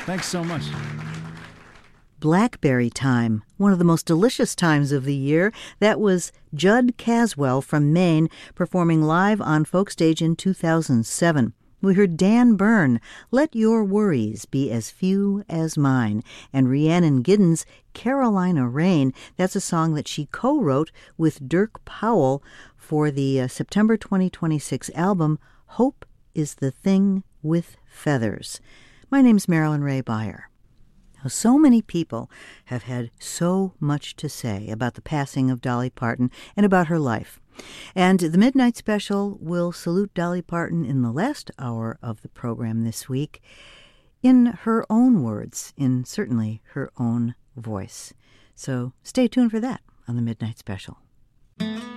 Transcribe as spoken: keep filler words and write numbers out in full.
Thanks so much. Blackberry Time, one of the most delicious times of the year. That was Judd Caswell from Maine performing live on Folkstage in two thousand seven. We heard Dan Byrne, Let Your Worries Be As Few As Mine, and Rhiannon Giddens, Carolina Rain. That's a song that she co-wrote with Dirk Powell for the uh, September twenty twenty-six album, Hope is the Thing with Feathers. My name's Marilyn Ray Beyer. Now, so many people have had so much to say about the passing of Dolly Parton and about her life. And the Midnight Special will salute Dolly Parton in the last hour of the program this week in her own words, in certainly her own voice. So stay tuned for that on the Midnight Special.